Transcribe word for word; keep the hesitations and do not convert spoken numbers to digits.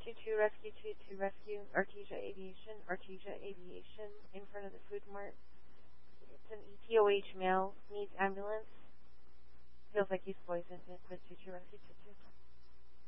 two two Rescue two two Rescue, Artesia Aviation, Artesia Aviation, in front of the food mart. It's an E T O H male, needs ambulance. Feels like he's poisoned with two two Rescue two two.